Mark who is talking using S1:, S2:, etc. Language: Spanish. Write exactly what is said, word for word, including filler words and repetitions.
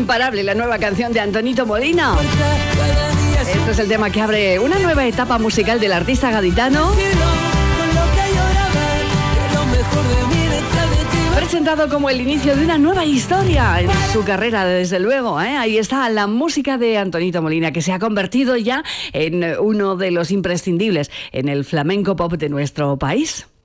S1: Incomparable, la nueva canción de Antonito Molina. Este es el tema que abre una nueva etapa musical del artista gaditano. Presentado como el inicio de una nueva historia en su carrera, desde luego, ¿eh? Ahí está la música de Antonito Molina, que se ha convertido ya en uno de los imprescindibles en el flamenco pop de nuestro país.